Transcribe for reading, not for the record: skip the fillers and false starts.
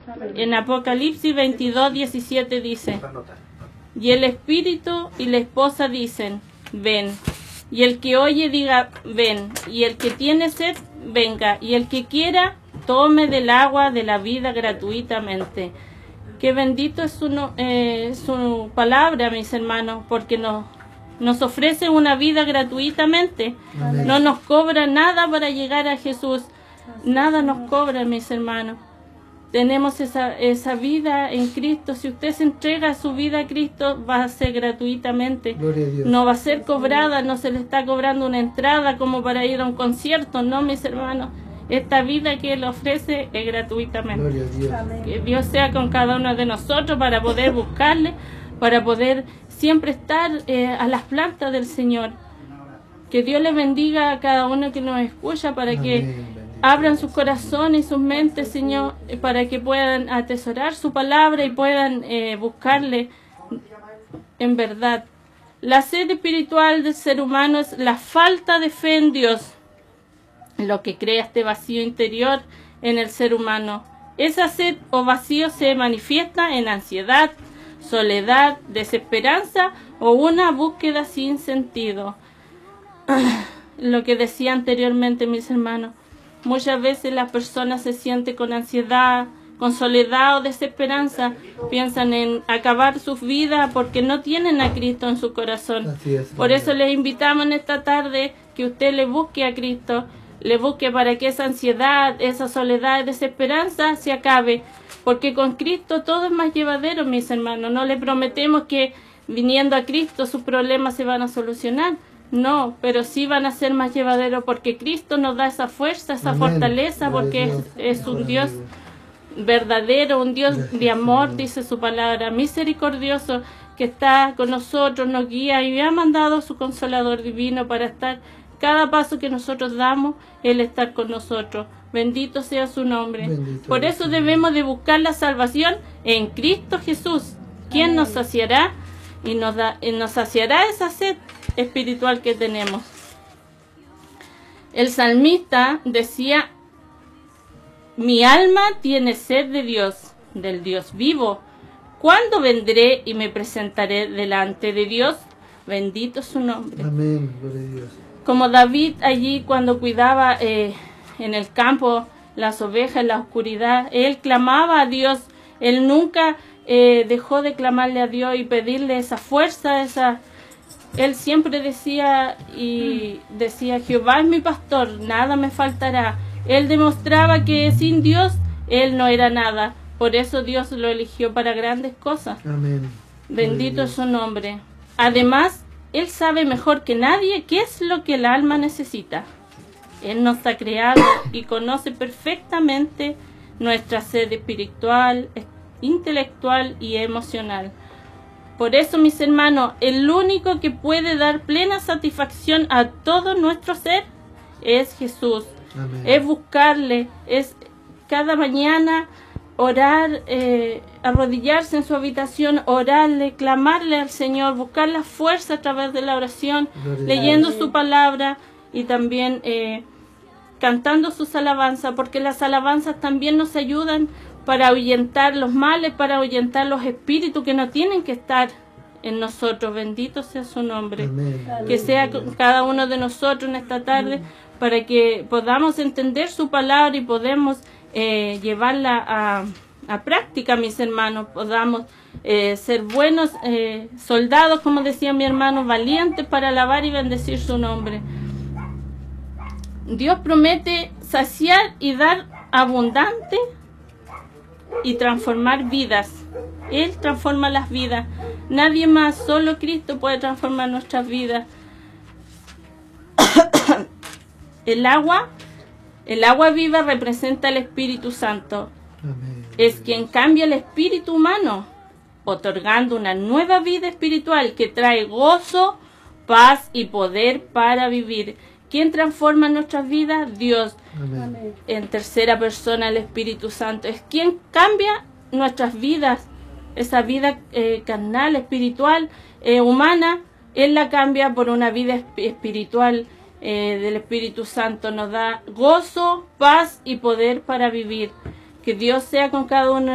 En Apocalipsis 22:17 dice: y el espíritu y la esposa dicen, ven. Y el que oye diga, ven. Y el que tiene sed, venga. Y el que quiera, tome del agua de la vida gratuitamente. Qué bendito es su palabra, mis hermanos, porque nos ofrece una vida gratuitamente. Amén. No nos cobra nada para llegar a Jesús. Nada nos cobra, mis hermanos. Tenemos esa vida en Cristo. Si usted se entrega su vida a Cristo, va a ser gratuitamente. Gloria a Dios. No va a ser cobrada, no se le está cobrando una entrada como para ir a un concierto. No, mis hermanos. Esta vida que Él ofrece es gratuitamente. Gloria a Dios. Amén. Que Dios sea con cada uno de nosotros para poder buscarle, para poder siempre estar a las plantas del Señor. Que Dios le bendiga a cada uno que nos escucha para Amén. Que abran sus corazones y sus mentes, Señor, para que puedan atesorar su palabra y puedan buscarle en verdad. La sed espiritual del ser humano es la falta de fe en Dios, lo que crea este vacío interior en el ser humano. Esa sed o vacío se manifiesta en ansiedad, soledad, desesperanza o una búsqueda sin sentido. Lo que decía anteriormente, mis hermanos, muchas veces las personas se sienten con ansiedad, con soledad o desesperanza, piensan en acabar sus vidas porque no tienen a Cristo en su corazón. Por eso les invitamos en esta tarde que usted le busque a Cristo, le busque para que esa ansiedad, esa soledad, desesperanza se acabe, porque con Cristo todo es más llevadero, mis hermanos. No le prometemos que viniendo a Cristo sus problemas se van a solucionar, no, pero sí van a ser más llevaderos porque Cristo nos da esa fuerza, esa Amén. Fortaleza, porque es un Dios verdadero, un Dios de amor, dice su palabra, misericordioso, que está con nosotros, nos guía y ha mandado su Consolador divino para estar cada paso que nosotros damos, Él está con nosotros. Bendito sea su nombre. Bendito Por eso debemos de buscar la salvación en Cristo Jesús, quien nos saciará y nos saciará esa sed espiritual que tenemos. El salmista decía: mi alma tiene sed de Dios, del Dios vivo. ¿Cuándo vendré y me presentaré delante de Dios? Bendito su nombre. Amén, gloria a Dios. Como David allí cuando cuidaba en el campo las ovejas en la oscuridad, él clamaba a Dios. Él nunca dejó de clamarle a Dios y pedirle esa fuerza, Él siempre decía Jehová es mi pastor, nada me faltará. Él demostraba que sin Dios él no era nada. Por eso Dios lo eligió para grandes cosas. Amén. Bendito es su nombre. Además, Él sabe mejor que nadie qué es lo que el alma necesita. Él nos ha creado y conoce perfectamente nuestra sed espiritual, intelectual y emocional. Por eso, mis hermanos, el único que puede dar plena satisfacción a todo nuestro ser es Jesús. Amén. Es buscarle, es cada mañana orar, arrodillarse en su habitación, orarle, clamarle al Señor, buscar la fuerza a través de la oración, leyendo su palabra y también cantando sus alabanzas, porque las alabanzas también nos ayudan para ahuyentar los males, para ahuyentar los espíritus que no tienen que estar en nosotros. Bendito sea su nombre. Amén. Que sea con cada uno de nosotros en esta tarde, para que podamos entender su palabra y podemos llevarla a práctica, mis hermanos. Podamos ser buenos soldados, como decía mi hermano, valientes para alabar y bendecir su nombre. Dios promete saciar y dar abundante y transformar vidas. Él transforma las vidas. Nadie más, solo Cristo puede transformar nuestras vidas. El agua viva representa el Espíritu Santo. Amén. Es quien cambia el espíritu humano, otorgando una nueva vida espiritual que trae gozo, paz y poder para vivir. ¿Quién transforma nuestras vidas? Dios. Amén. En tercera persona, el Espíritu Santo es quien cambia nuestras vidas. Esa vida carnal, espiritual, humana, Él la cambia por una vida espiritual del Espíritu Santo. Nos da gozo, paz y poder para vivir. Que Dios sea con cada uno